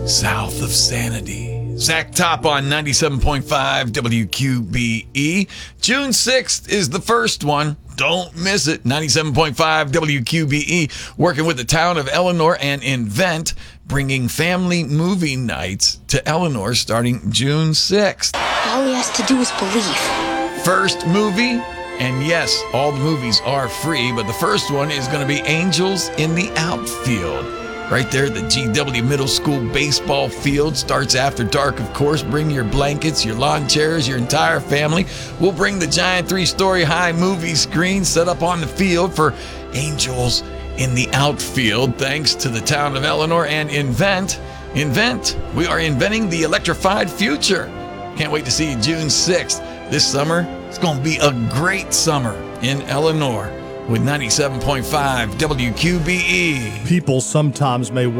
South of Sanity. Zach Top on 97.5 WQBE. June 6th is the first one. Don't miss it. 97.5 WQBE, working with the town of Eleanor and Invent, bringing family movie nights to Eleanor starting June 6th. All he has to do is believe. First movie, and yes, all the movies are free, but the first one is going to be Angels in the Outfield. Right there at the GW Middle School baseball field. Starts after dark, of course. Bring your blankets, your lawn chairs, your entire family. We'll bring the giant 3-story high movie screen set up on the field for Angels in the Outfield, thanks to the town of Eleanor and Invent. Invent, we are inventing the electrified future. Can't wait to see you June 6th. This summer, it's going to be a great summer in Eleanor with 97.5 WQBE. People sometimes may